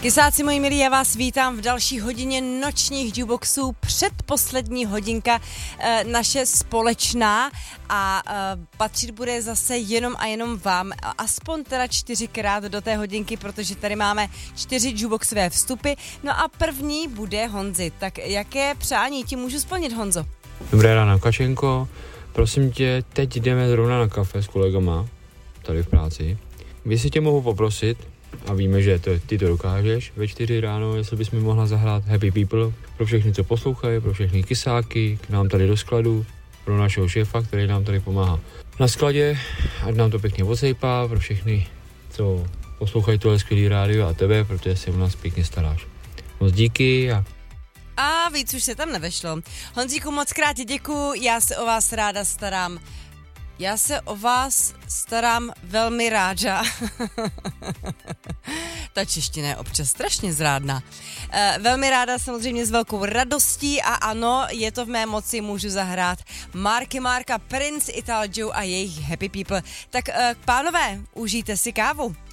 Kysáci moji milí, já vás vítám v další hodině nočních jukeboxů, předposlední hodinka naše společná a patřit bude zase jenom a jenom vám, aspoň teda 4krát do té hodinky, protože tady máme 4 jukeboxové vstupy, no a první bude Honzi. Tak jaké přání ti můžu splnit, Honzo? Dobré ráno, Kačenko, prosím tě, teď jdeme zrovna na kafe s kolegama, tady v práci. Vy si tě mohu poprosit, a víme, že ty to dokážeš, ve 4 ráno, jestli bys mi mohla zahrát Happy People pro všechny, co poslouchají, pro všechny kysáky, k nám tady do skladu, pro našeho šéfa, který nám tady pomáhá na skladě, ať nám to pěkně odsejpá, pro všechny, co poslouchají tohle skvělý rádio a tebe, protože se o nás pěkně staráš. Moc díky a víc už se tam nevešlo. Honzíku, moc krát děkuju, já se o vás ráda starám. Já se o vás starám velmi ráda. Ta čeština je občas strašně zrádná. Velmi ráda, samozřejmě s velkou radostí a ano, je to v mé moci, můžu zahrát Marky Marka, Prince, Ital Joe a jejich Happy People. Tak pánové, užijte si kávu.